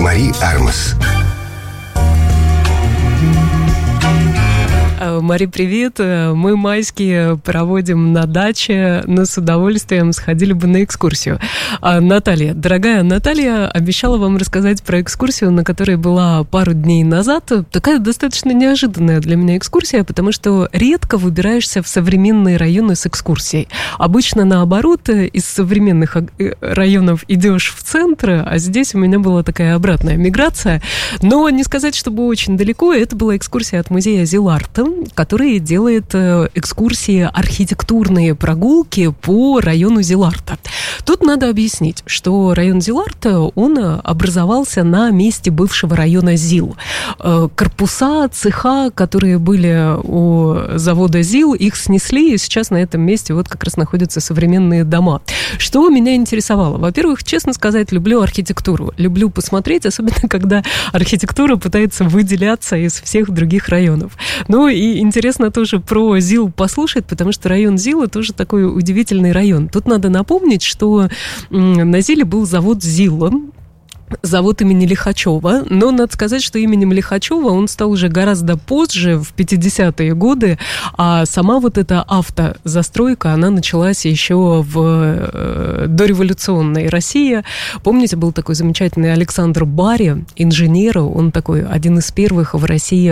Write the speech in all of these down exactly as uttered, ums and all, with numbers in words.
Мари Армас. Мари, привет. Мы майские проводим на даче, но с удовольствием сходили бы на экскурсию. Наталья, дорогая Наталья, обещала вам рассказать про экскурсию, на которой была пару дней назад. Такая достаточно неожиданная для меня экскурсия, потому что редко выбираешься в современные районы с экскурсией. Обычно наоборот, из современных районов идешь в центр, а здесь у меня была такая обратная миграция. Но не сказать, чтобы очень далеко, это была экскурсия от музея Зиларта, который делает экскурсии, архитектурные прогулки по району Зиларта. Тут надо объяснить, что район Зиларта, он образовался на месте бывшего района ЗИЛ. Корпуса, цеха, которые были у завода ЗИЛ, их снесли, и сейчас на этом месте вот как раз находятся современные дома. Что меня интересовало? Во-первых, честно сказать, люблю архитектуру. Люблю посмотреть, особенно когда архитектура пытается выделяться из всех других районов. Ну и интересно тоже про ЗИЛ послушать, потому что район ЗИЛа тоже такой удивительный район. Тут надо напомнить, что на ЗИЛе был завод ЗИЛа, завод имени Лихачева, но надо сказать, что именем Лихачева он стал уже гораздо позже, в пятидесятые годы, а сама вот эта автозастройка, она началась еще в э, дореволюционной России. Помните, был такой замечательный Александр Барри, инженер, он такой один из первых в России,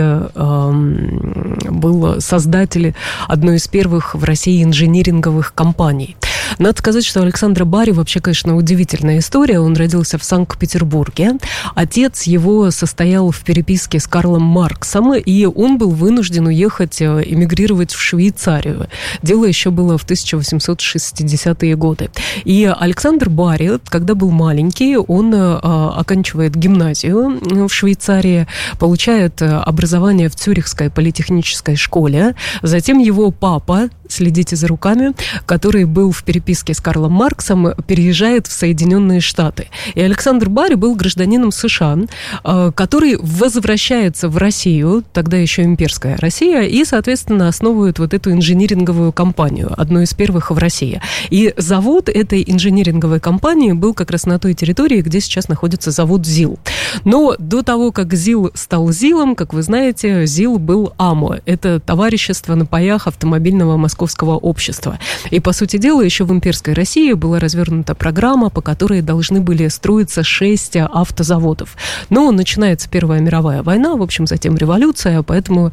э, был создатель одной из первых в России инжиниринговых компаний. Надо сказать, что Александр Барри вообще, конечно, удивительная история. Он родился в Санкт-Петербурге. Отец его состоял в переписке с Карлом Марксом, и он был вынужден уехать, эмигрировать в Швейцарию. Дело еще было в тысяча восемьсот шестидесятые годы. И Александр Барри, когда был маленький, он а, оканчивает гимназию в Швейцарии, получает образование в Цюрихской политехнической школе. Затем его папа, следите за руками, который был в переписке с Карлом Марксом, переезжает в Соединенные Штаты. И Александр Барри был гражданином США, который возвращается в Россию, тогда еще имперская Россия, и, соответственно, основывает вот эту инжиниринговую компанию, одну из первых в России. И завод этой инжиниринговой компании был как раз на той территории, где сейчас находится завод ЗИЛ. Но до того, как ЗИЛ стал ЗИЛом, как вы знаете, ЗИЛ был АМО. Это товарищество на паях автомобильного московского общества. И, по сути дела, еще в имперской России была развернута программа, по которой должны были строиться шесть автозаводов. Но начинается Первая мировая война, в общем, затем революция, поэтому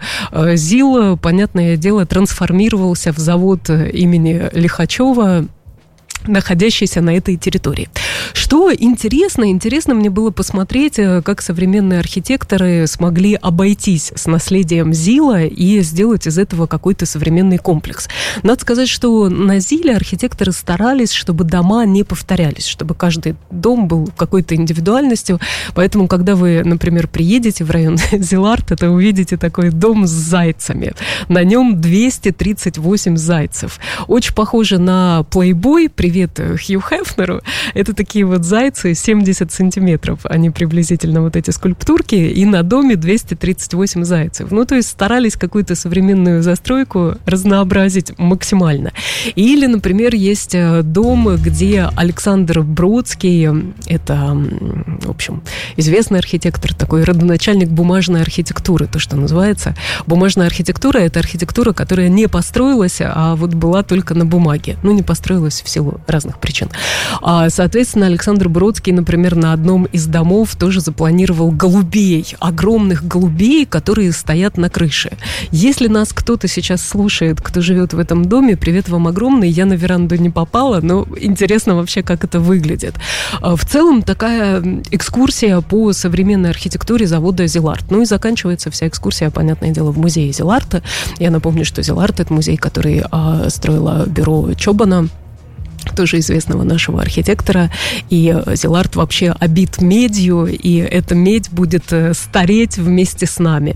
ЗИЛ, понятное дело, трансформировался в завод имени Лихачева, находящийся на этой территории. Что интересно, интересно мне было посмотреть, как современные архитекторы смогли обойтись с наследием ЗИЛа и сделать из этого какой-то современный комплекс. Надо сказать, что на ЗИЛе архитекторы старались, чтобы дома не повторялись, чтобы каждый дом был какой-то индивидуальностью. Поэтому, когда вы, например, приедете в район Зиларта, то увидите такой дом с зайцами. На нем двести тридцать восемь зайцев. Очень похоже на Playboy. Привет Хью Хефнеру. Это такие вот зайцы, семьдесят сантиметров, они приблизительно, вот эти скульптурки, и на доме двести тридцать восемь зайцев. Ну, то есть старались какую-то современную застройку разнообразить максимально. Или, например, есть дом, где Александр Бродский, это, в общем, известный архитектор, такой родоначальник бумажной архитектуры, то, что называется. Бумажная архитектура — это архитектура, которая не построилась, а вот была только на бумаге. Ну, не построилась в силу разных причин. А, соответственно, Александр Бродский, например, на одном из домов тоже запланировал голубей, огромных голубей, которые стоят на крыше. Если нас кто-то сейчас слушает, кто живет в этом доме, привет вам огромный. Я на веранду не попала, но интересно вообще, как это выглядит. А, в целом, такая экскурсия по современной архитектуре завода Зиларт. Ну и заканчивается вся экскурсия, понятное дело, в музее Зиларта. Я напомню, что Зиларт — это музей, который а, строило бюро Чобана, тоже известного нашего архитектора, и Зиларт вообще обит медью, и эта медь будет стареть вместе с нами.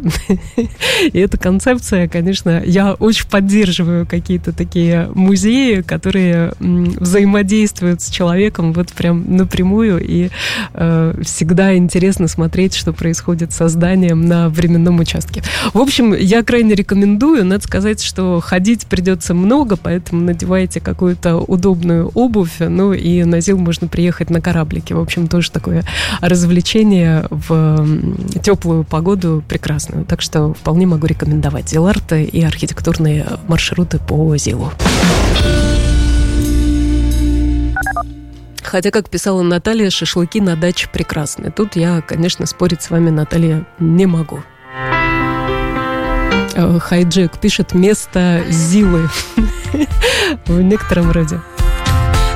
И эта концепция, конечно, я очень поддерживаю какие-то такие музеи, которые взаимодействуют с человеком вот прям напрямую, и э, всегда интересно смотреть, что происходит со зданием на временном участке. В общем, я крайне рекомендую. Надо сказать, что ходить придется много, поэтому надевайте какую-то удобную удобную обувь, ну и на Зилу можно приехать на кораблике. В общем, тоже такое развлечение в теплую погоду прекрасную. Так что вполне могу рекомендовать Зиларт и архитектурные маршруты по Зилу. Хотя, как писала Наталья, шашлыки на даче прекрасны. Тут я, конечно, спорить с вами, Наталья, не могу. Хайджек пишет место Зилы в некотором роде.